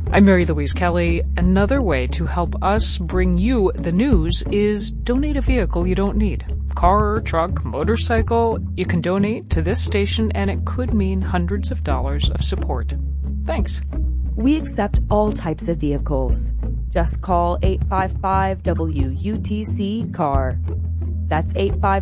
I'm Mary Louise Kelly. Another way to help us bring you the news is donate a vehicle you don't need. Car, truck, motorcycle, you can donate to this station and it could mean hundreds of dollars of support. Thanks. We accept all types of vehicles. Just call 855-WUTC-CAR. That's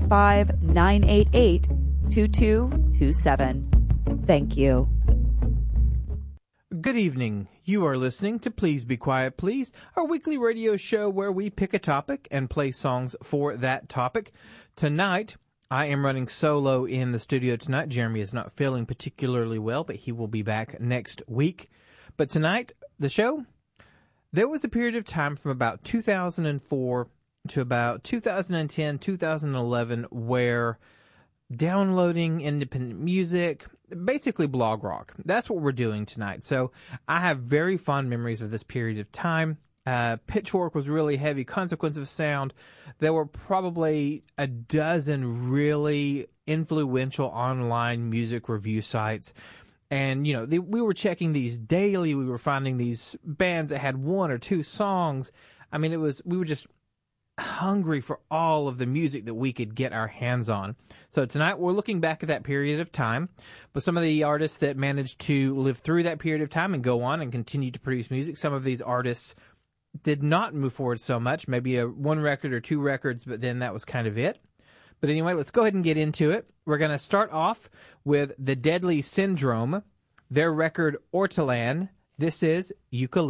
855-988-2227. Thank you. Good evening. You are listening to Please Be Quiet, Please, our weekly radio show where we pick a topic and play songs for that topic. Tonight, I am running solo in the studio tonight. Jeremy is not feeling particularly well, but he will be back next week. But tonight, the show, there was a period of time from about 2004 to about 2010, 2011, where downloading independent music, basically blog rock. That's what we're doing tonight. So I have very fond memories of this period of time. Pitchfork was really heavy. Consequence of Sound. There were probably a dozen really influential online music review sites. And, you know, we were checking these daily. We were finding these bands that had one or two songs. I mean, we were just hungry for all of the music that we could get our hands on. So tonight we're looking back at that period of time, but some of the artists that managed to live through that period of time and go on and continue to produce music. Some of these artists did not move forward so much, maybe one record or two records, but then that was kind of it. But anyway, let's go ahead and get into it. We're going to start off with The Deadly Syndrome, their record Ortolan. This is Eucalyptus.